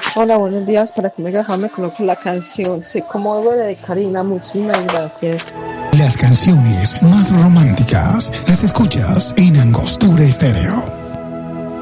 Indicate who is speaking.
Speaker 1: Hola, buenos días. Para que me coloque la canción Sé cómo duele de Karina. Muchísimas gracias.
Speaker 2: Las canciones más románticas las escuchas en Angostura Estéreo.